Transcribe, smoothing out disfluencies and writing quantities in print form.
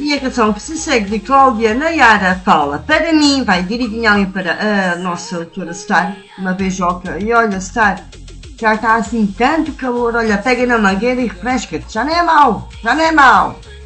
e a canção que se segue de Cláudia Nayara fala para mim, vai direitinho ali para a nossa autora Star, uma beijoca, e olha Star, já está assim tanto calor, olha, pega na mangueira e refresca-te, já não é mau, já não é mau.